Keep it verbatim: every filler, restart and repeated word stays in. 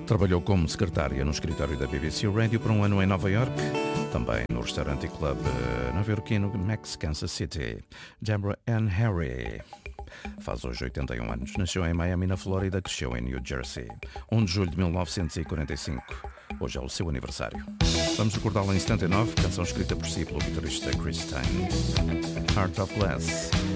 Trabalhou como secretária no escritório da B B C Radio por um ano em Nova York, também no restaurante e clube nova-iorquino Max Kansas City. Deborah Ann Harry faz hoje oitenta e um anos. Nasceu em Miami, na Flórida, cresceu em New Jersey. um de julho de mil novecentos e quarenta e cinco. Hoje é o seu aniversário. Vamos recordá-la em setenta e nove, canção escrita por si pelo guitarrista Chris Stein. Heart of Glass.